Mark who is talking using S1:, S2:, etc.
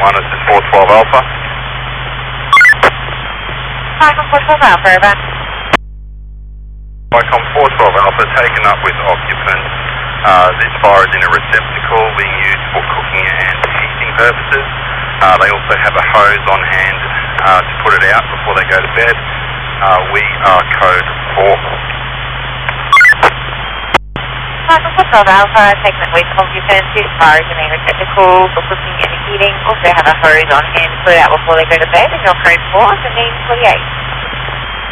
S1: 1, this is 412 Alpha.
S2: Icon 412 Alpha, over.
S1: Icon 412 Alpha taken up with occupants. This fire is in a receptacle being used for cooking and heating purposes. They also have a hose on hand to put it out before they go to bed. We are code 4.
S2: Icon 412 Alpha, taken up with occupants. This fire is in a receptacle for cooking and heating. Also have a hose on hand to put it out before they go to bed. And your code 4, the name 48.